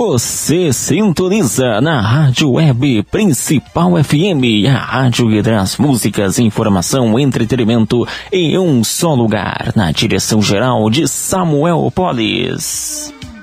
Você sintoniza na Rádio Web Principal FM, a rádio que traz músicas, informação, entretenimento em um só lugar, na direção geral de Samuel Polis.